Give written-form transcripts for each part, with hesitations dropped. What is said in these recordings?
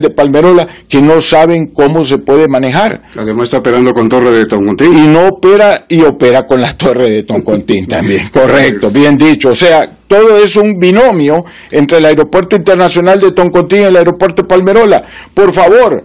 de Palmerola que no saben cómo se puede manejar. Además está operando con torre de Toncontín. Y no opera con las torres de Toncontín también, correcto, bien dicho. O sea, todo es un binomio entre el Aeropuerto Internacional de Toncontín y el Aeropuerto de Palmerola. Por favor,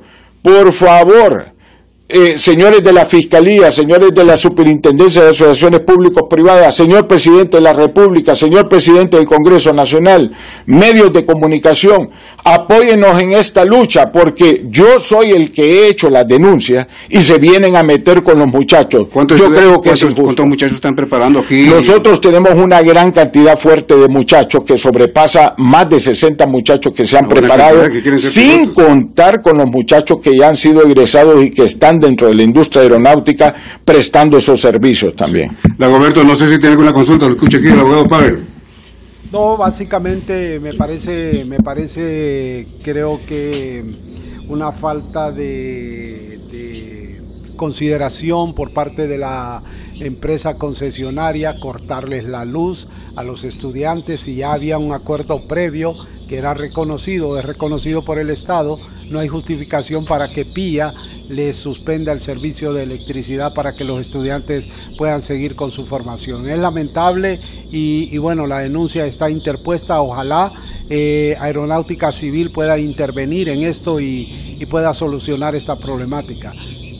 señores de la Fiscalía, señores de la Superintendencia de Asociaciones Públicos-Privadas, señor Presidente de la República, señor Presidente del Congreso Nacional, medios de comunicación, apóyennos en esta lucha, porque yo soy el que he hecho las denuncias y se vienen a meter con los muchachos. ¿Cuántos muchachos están preparando aquí? Nosotros tenemos una gran cantidad fuerte de muchachos que sobrepasa más de 60 muchachos que se han preparado, sin contar con los muchachos que ya han sido egresados y que están dentro de la industria aeronáutica prestando esos servicios también. Dagoberto, no sé si tiene alguna consulta, lo escucho aquí el abogado Pavel. No, básicamente me parece, creo que una falta de consideración por parte de la empresa concesionaria, cortarles la luz a los estudiantes, y ya había un acuerdo previo que es reconocido por el Estado. No hay justificación para que PIA les suspenda el servicio de electricidad para que los estudiantes puedan seguir con su formación. Es lamentable y bueno, la denuncia está interpuesta. Ojalá Aeronáutica Civil pueda intervenir en esto y pueda solucionar esta problemática.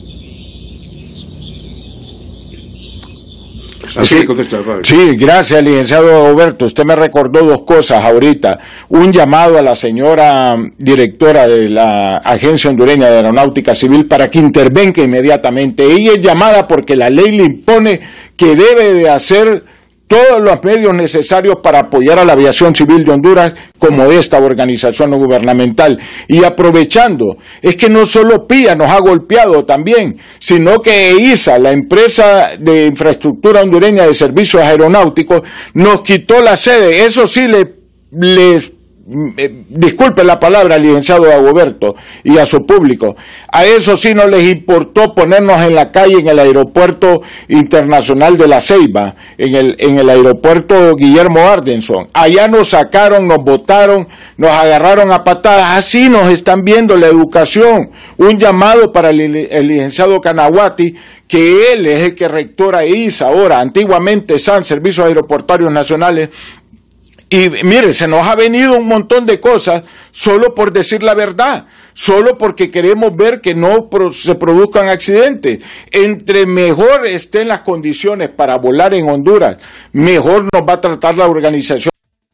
Sí, gracias, licenciado Roberto. Usted me recordó dos cosas ahorita. Un llamado a la señora directora de la Agencia Hondureña de Aeronáutica Civil para que intervenga inmediatamente. Ella es llamada porque la ley le impone que debe de hacer todos los medios necesarios para apoyar a la aviación civil de Honduras como esta organización no gubernamental. Y aprovechando, es que no solo PIA nos ha golpeado también, sino que EISA, la empresa de infraestructura hondureña de servicios aeronáuticos, nos quitó la sede. Eso sí les disculpe la palabra, licenciado Dagoberto, y a su público, a eso sí no les importó ponernos en la calle en el aeropuerto internacional de La Ceiba, en el aeropuerto Guillermo Ardenson. Allá nos sacaron, nos botaron, nos agarraron a patadas. Así nos están viendo la educación. Un llamado para el licenciado Canaguati, que él es el que rectora EISA ahora, antiguamente SAN, Servicios Aeroportuarios Nacionales. Y mire, se nos ha venido un montón de cosas solo por decir la verdad, solo porque queremos ver que no se produzcan accidentes. Entre mejor estén las condiciones para volar en Honduras, mejor nos va a tratar la organización.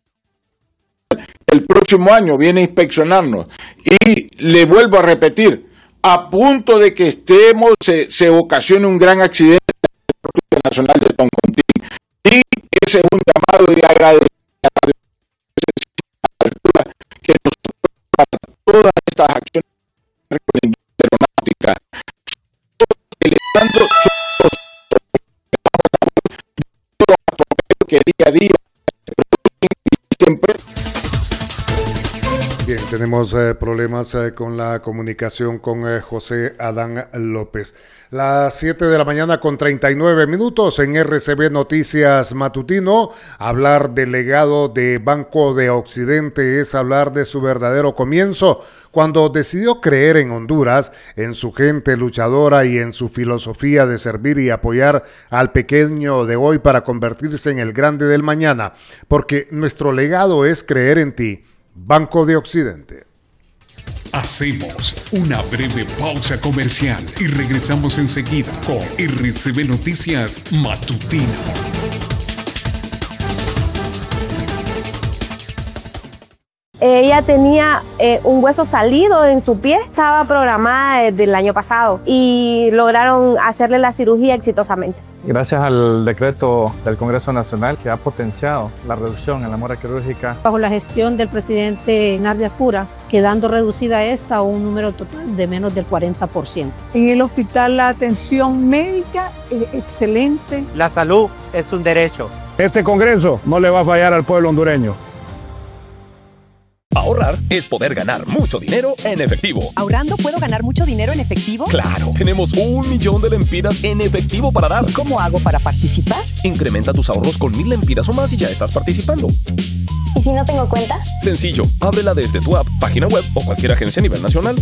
El próximo año viene a inspeccionarnos. Y le vuelvo a repetir, a punto de que se ocasione un gran accidente en el Aeropuerto Nacional de Toncontín. Y ese es un llamado de agradecimiento que nosotros para todas estas acciones con la industria aeronáutica elevando que día a día siempre. Bien, tenemos problemas con la comunicación con José Adán López. Las 7 de la mañana con 39 minutos en RCB Noticias Matutino. Hablar del legado de Banco de Occidente es hablar de su verdadero comienzo, cuando decidió creer en Honduras, en su gente luchadora y en su filosofía de servir y apoyar al pequeño de hoy para convertirse en el grande del mañana. Porque nuestro legado es creer en ti. Banco de Occidente. Hacemos una breve pausa comercial y regresamos enseguida con RCB Noticias Matutino. Ella tenía un hueso salido en su pie, estaba programada desde el año pasado y lograron hacerle la cirugía exitosamente. Gracias al decreto del Congreso Nacional que ha potenciado la reducción en la mora quirúrgica. Bajo la gestión del presidente Nardia Fura, quedando reducida esta a un número total de menos del 40%. En el hospital la atención médica es excelente. La salud es un derecho. Este Congreso no le va a fallar al pueblo hondureño. Ahorrar es poder ganar mucho dinero en efectivo. ¿Ahorrando puedo ganar mucho dinero en efectivo? ¡Claro! Tenemos 1 millón de lempiras en efectivo para dar. ¿Cómo hago para participar? Incrementa tus ahorros con 1000 lempiras o más y ya estás participando. ¿Y si no tengo cuenta? Sencillo, ábrela desde tu app, página web o cualquier agencia a nivel nacional.